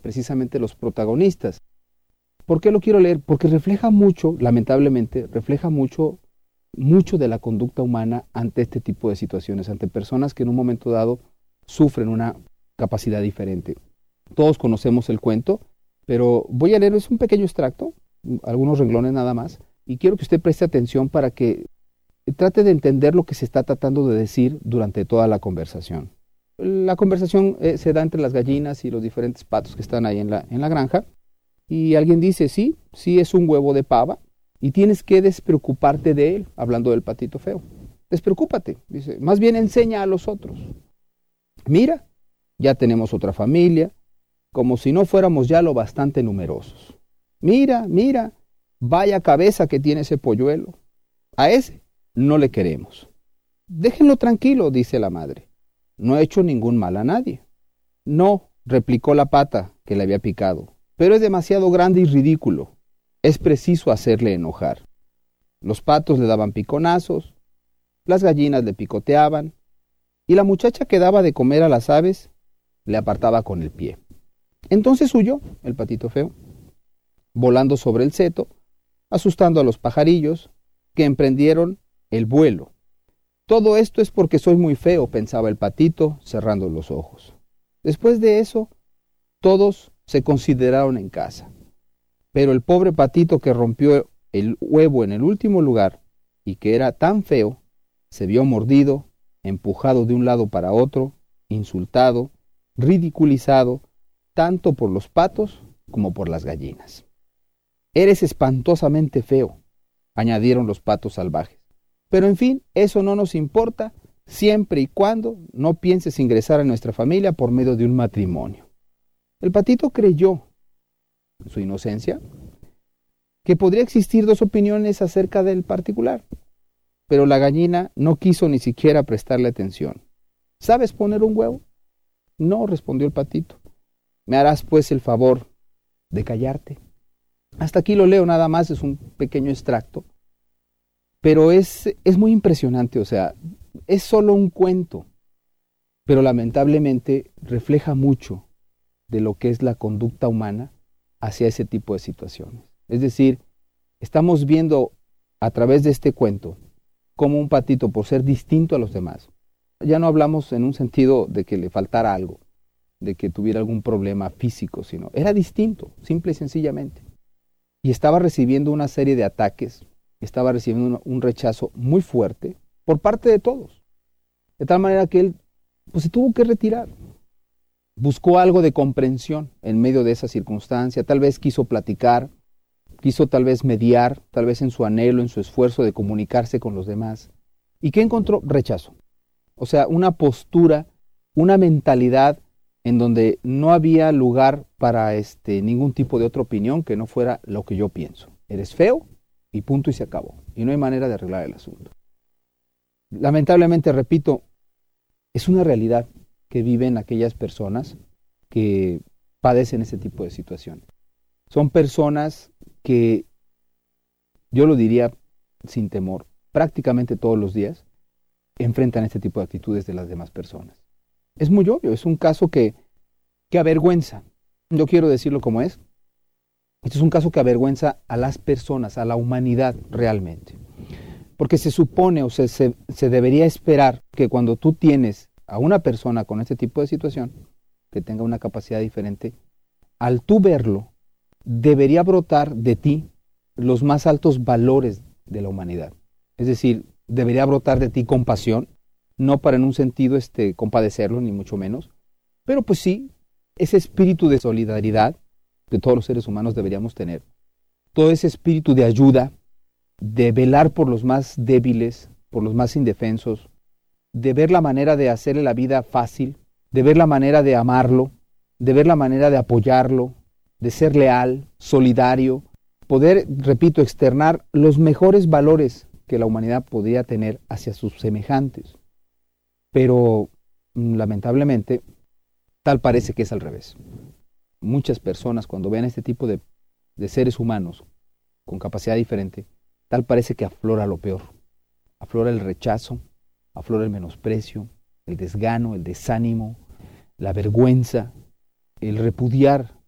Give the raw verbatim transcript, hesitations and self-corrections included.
precisamente los protagonistas. ¿Por qué lo quiero leer? Porque refleja mucho, lamentablemente, refleja mucho, mucho de la conducta humana ante este tipo de situaciones, ante personas que en un momento dado sufren una capacidad diferente. Todos conocemos el cuento, pero voy a leer, es un pequeño extracto, algunos renglones nada más, y quiero que usted preste atención para que trate de entender lo que se está tratando de decir durante toda la conversación. La conversación eh, se da entre las gallinas y los diferentes patos que están ahí en la, en la granja, y alguien dice, sí, sí es un huevo de pava, y tienes que despreocuparte de él, hablando del patito feo. Despreocúpate, dice, más bien enseña a los otros. Mira, ya tenemos otra familia, como si no fuéramos ya lo bastante numerosos. Mira, mira, vaya cabeza que tiene ese polluelo. A ese no le queremos. Déjenlo tranquilo, dice la madre. No ha hecho ningún mal a nadie. No, replicó la pata que le había picado, pero es demasiado grande y ridículo. Es preciso hacerle enojar. Los patos le daban piconazos, las gallinas le picoteaban, y la muchacha que daba de comer a las aves le apartaba con el pie. Entonces huyó el patito feo, volando sobre el seto, asustando a los pajarillos, que emprendieron el vuelo. Todo esto es porque soy muy feo, pensaba el patito, cerrando los ojos. Después de eso, todos se consideraron en casa. Pero el pobre patito que rompió el huevo en el último lugar, y que era tan feo, se vio mordido, empujado de un lado para otro, insultado, ridiculizado, tanto por los patos como por las gallinas. Eres espantosamente feo, añadieron los patos salvajes. Pero en fin, eso no nos importa, siempre y cuando no pienses ingresar a nuestra familia por medio de un matrimonio. El patito creyó, en su inocencia, que podría existir dos opiniones acerca del particular, pero la gallina no quiso ni siquiera prestarle atención. ¿Sabes poner un huevo? No, respondió el patito. Me harás pues el favor de callarte. Hasta aquí lo leo nada más, es un pequeño extracto, pero es, es muy impresionante, o sea, es solo un cuento, pero lamentablemente refleja mucho de lo que es la conducta humana hacia ese tipo de situaciones. Es decir, estamos viendo a través de este cuento cómo un patito, por ser distinto a los demás, ya no hablamos en un sentido de que le faltara algo, de que tuviera algún problema físico, sino era distinto, simple y sencillamente. Y estaba recibiendo una serie de ataques, estaba recibiendo un, un rechazo muy fuerte por parte de todos. De tal manera que él pues, se tuvo que retirar. Buscó algo de comprensión en medio de esa circunstancia, tal vez quiso platicar, quiso tal vez mediar, tal vez en su anhelo, en su esfuerzo de comunicarse con los demás. ¿Y qué encontró? Rechazo. O sea, una postura, una mentalidad en donde no había lugar para este, ningún tipo de otra opinión que no fuera lo que yo pienso. Eres feo y punto y se acabó. Y no hay manera de arreglar el asunto. Lamentablemente, repito, es una realidad que viven aquellas personas que padecen ese tipo de situaciones. Son personas que, yo lo diría sin temor, prácticamente todos los días enfrentan este tipo de actitudes de las demás personas. Es muy obvio, es un caso que, que avergüenza. Yo quiero decirlo como es. Este es un caso que avergüenza a las personas, a la humanidad realmente. Porque se supone o se, se, se debería esperar que cuando tú tienes a una persona con este tipo de situación, que tenga una capacidad diferente, al tú verlo, debería brotar de ti los más altos valores de la humanidad. Es decir, debería brotar de ti compasión, no para en un sentido este, compadecerlo, ni mucho menos, pero pues sí, ese espíritu de solidaridad que todos los seres humanos deberíamos tener, todo ese espíritu de ayuda, de velar por los más débiles, por los más indefensos, de ver la manera de hacerle la vida fácil, de ver la manera de amarlo, de ver la manera de apoyarlo, de ser leal, solidario, poder, repito, externar los mejores valores que la humanidad podría tener hacia sus semejantes. Pero, lamentablemente, tal parece que es al revés. Muchas personas, cuando ven este tipo de, de seres humanos con capacidad diferente, tal parece que aflora lo peor. Aflora el rechazo, aflora el menosprecio, el desgano, el desánimo, la vergüenza, el repudiar